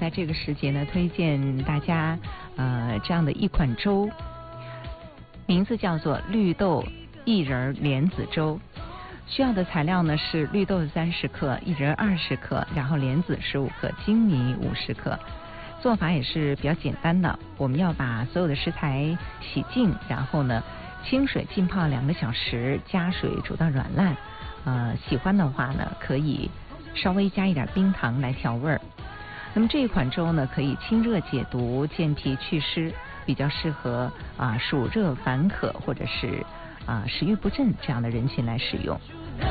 在这个时节呢，推荐大家这样的一款粥，名字叫做绿豆薏仁莲子粥。需要的材料呢是绿豆30克、薏仁20克，然后莲子15克、粳米50克。做法也是比较简单的，我们要把所有的食材洗净，然后呢清水浸泡2个小时，加水煮到软烂。喜欢的话呢，可以稍微加一点冰糖来调味儿。那么这一款粥呢，可以清热解毒、健脾祛湿，比较适合暑热烦渴或者是食欲不振这样的人群来使用。